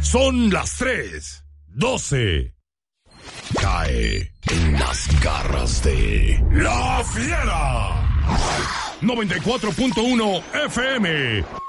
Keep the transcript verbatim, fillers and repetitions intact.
Son las tres doce. Cae en las garras de La Fiera. noventa y cuatro punto uno F M.